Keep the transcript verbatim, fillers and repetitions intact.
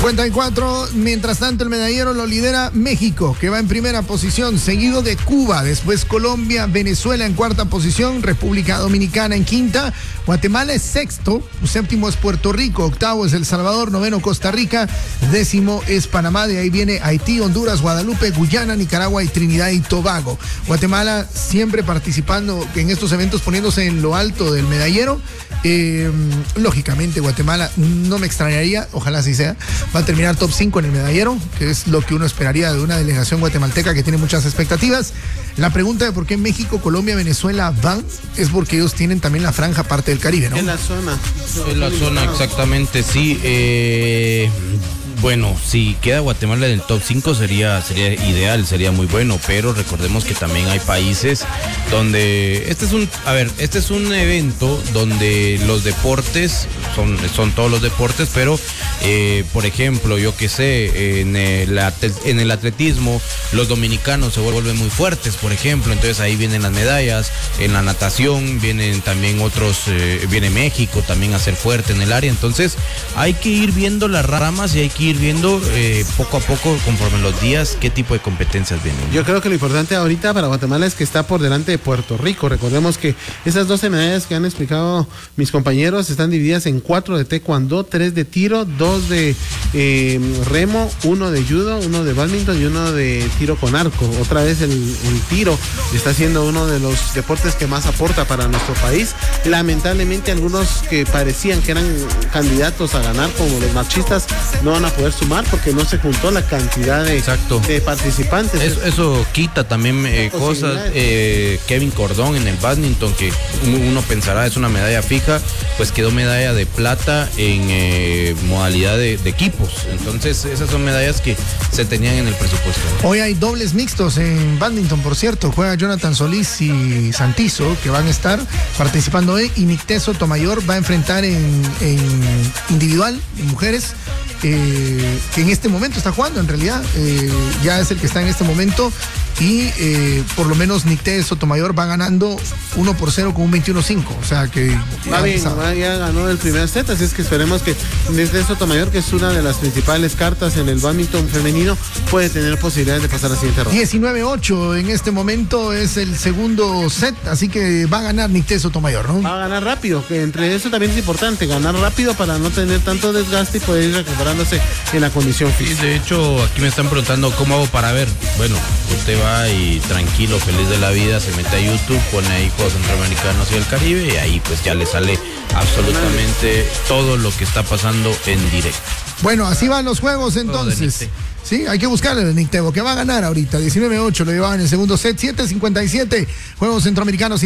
cincuenta y cuatro. Mientras tanto, el medallero lo lidera México, que va en primera posición, seguido de Cuba, después Colombia, Venezuela en cuarta posición, República Dominicana en quinta, Guatemala es sexto, séptimo es Puerto Rico, octavo es El Salvador, noveno Costa Rica, décimo es Panamá, de ahí viene Haití, Honduras, Guadalupe, Guyana, Nicaragua y Trinidad y Tobago. Guatemala siempre participando en estos eventos, poniéndose en lo alto del medallero. Eh, lógicamente Guatemala, no me extrañaría, ojalá así sea, va a terminar top cinco en el medallero, que es lo que uno esperaría de una delegación guatemalteca que tiene muchas expectativas. La pregunta de por qué México, Colombia, Venezuela van es porque ellos tienen también la franja parte del Caribe, ¿no? En la zona. En la zona, exactamente, sí. Eh, bueno, si queda Guatemala en el top cinco sería, sería ideal, sería muy bueno, pero recordemos que también hay países donde este es un, a ver, este es un evento donde los deportes son, son todos los deportes, pero eh, por ejemplo, yo que sé, en el, en el atletismo los dominicanos se vuelven muy fuertes, por ejemplo, entonces ahí vienen las medallas. En la natación vienen también otros, eh, viene México también a ser fuerte en el área, entonces hay que ir viendo las ramas y hay que ir viendo eh, poco a poco, conforme los días, qué tipo de competencias vienen. Yo creo que lo importante ahorita para Guatemala es que está por delante de Puerto Rico. Recordemos que esas doce medallas que han explicado mis compañeros están divididas en cuatro de taekwondo, tres de tiro, dos de eh, remo, uno de judo, uno de badminton y uno de tiro con arco. Otra vez el, el tiro está siendo uno de los deportes que más aporta para nuestro país. Lamentablemente algunos que parecían que eran candidatos a ganar, como los machistas, no van a poder sumar porque no se juntó la cantidad de, de participantes. Eso, eso quita también eh, cosas. Eh, Kevin Cordón en el badminton, que uno pensará es una medalla fija, pues quedó medalla de plata en eh, modalidad de, de equipos. Entonces esas son medallas que se tenían en el presupuesto. Hoy hay dobles mixtos en badminton, por cierto. Juega Jonathan Solís y Santizo, que van a estar participando hoy, y Nicté Sotomayor va a enfrentar en, en individual, en mujeres, Eh, que en este momento está jugando, en realidad eh, ya es el que está en este momento, y eh, por lo menos Nicté Sotomayor va ganando uno por cero con un veintiuno cinco, o sea que va bien, va, ya ganó el primer set, así es que esperemos que Nicté Sotomayor, que es una de las principales cartas en el badminton femenino, puede tener posibilidades de pasar a la siguiente ronda. diecinueve ocho en este momento es el segundo set, así que va a ganar Nicté Sotomayor, ¿no? Va a ganar rápido, que entre eso también es importante, ganar rápido para no tener tanto desgaste y poder ir recuperándose en la condición física. Sí, de hecho, aquí me están preguntando cómo hago para ver. Bueno, usted va y tranquilo, feliz de la vida, se mete a YouTube, pone ahí Juegos Centroamericanos y el Caribe, y ahí pues ya le sale absolutamente todo lo que está pasando en directo. Bueno, así van los juegos entonces. Sí, hay que buscarle el Nicté, que va a ganar ahorita. diecinueve ocho lo llevaba en el segundo set, siete cincuenta y siete, Juegos Centroamericanos.